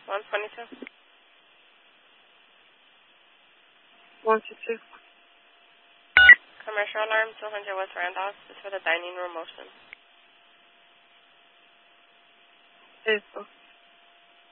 122. 122. Commercial alarm 200 West Randolph. It's for the dining room motion. Eso.